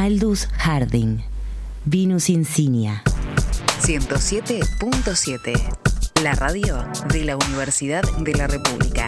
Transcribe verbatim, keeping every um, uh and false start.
Aldous Harding, Venus Insignia. ciento siete punto siete, la radio de la Universidad de la República.